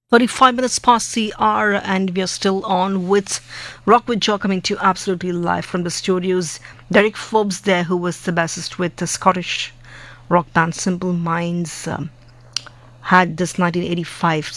35 minutes past the hour, and we are still on with Rock with Jaw coming to you absolutely live from the studios. Derek Forbes there, who was the bassist with the Scottish rock band Simple Minds, had this 1985